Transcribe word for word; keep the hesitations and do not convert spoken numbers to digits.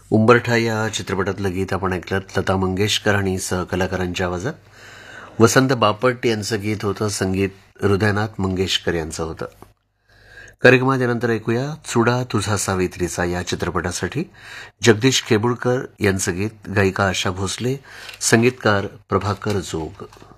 उंबरठा या चित्रपटातलं गीत आपण ऐकलं लता मंगेशकर आणि सहकलाकारांच्या आवाजात। वसंत बापट यांचं गीत होतं, संगीत हृदयनाथ मंगेशकर यांचं होतं। कार्यक्रमात यानंतर ऐकूया चुडा तुझा सावित्रीचा या चित्रपटासाठी जगदीश केबुलकर यांचं गीत, गायिका आशा भोसले, संगीतकार प्रभाकर जोग।